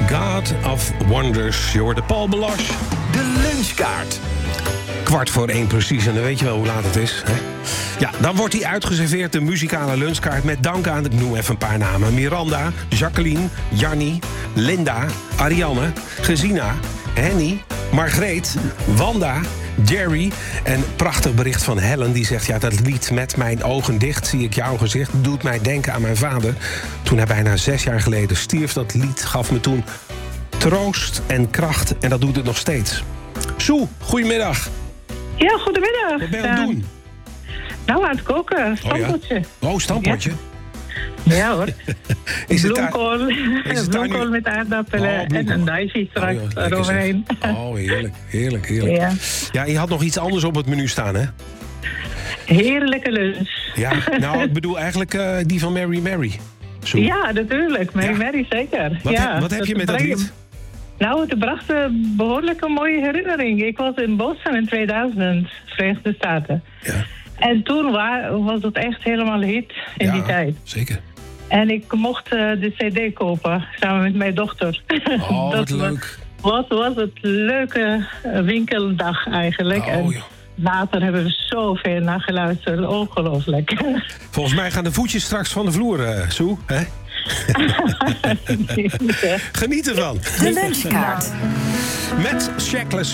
God of Wonders. Je hoorde Paul Belosh. De lunchkaart. 1:15 precies, en dan weet je wel hoe laat het is. Hè? Ja, dan wordt die uitgeserveerd, de muzikale lunchkaart... met dank aan, ik noem even een paar namen... Miranda, Jacqueline, Jannie, Linda, Ariane, Gesina, Henny, Margreet, Wanda, Jerry. En prachtig bericht van Helen, die zegt... ja, dat lied Met mijn ogen dicht zie ik jouw gezicht... doet mij denken aan mijn vader. Toen hij bijna 6 jaar geleden stierf, dat lied gaf me toen... troost en kracht, en dat doet het nog steeds. Soe, goedemiddag. Ja, goedemiddag. Wat ben je aan het doen? Nou, aan het koken. Stampotje. Oh, stampotje? Ja hoor. Is het bloemkool met aardappelen en een daisy straks eroverheen. Oh, heerlijk. Ja, je had nog iets anders op het menu staan, hè? Heerlijke lunch. Ja, nou, ik bedoel eigenlijk die van Mary Mary. Zo. Ja, natuurlijk. Mary zeker. Wat heb je met dat lied? Nou, het bracht een behoorlijke mooie herinnering. Ik was in Boston in 2000, Verenigde Staten. Ja. En toen was het echt helemaal hit in die tijd. Zeker. En ik mocht de cd kopen, samen met mijn dochter. Oh, wat leuk. Wat was het leuke winkeldag eigenlijk. Oh, en later hebben we zoveel naar geluisterd. Ongelooflijk. Volgens mij gaan de voetjes straks van de vloer, Soe. Hè? Geniet ervan. De lunchkaart. Met checklist.